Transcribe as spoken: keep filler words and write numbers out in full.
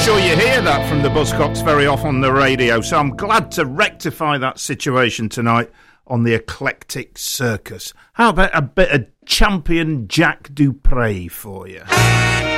sure you hear that from the Buzzcocks very often on the radio, so I'm glad to rectify that situation tonight on the Eclectic Circus. How about a bit of Champion Jack Dupree for you?